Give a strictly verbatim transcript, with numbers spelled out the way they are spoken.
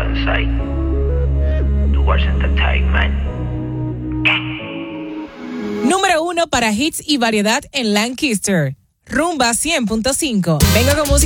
Inside. Towards Entertainment. Número uno para hits y variedad en Lancaster. Rumba cien punto cinco. Vengo con música.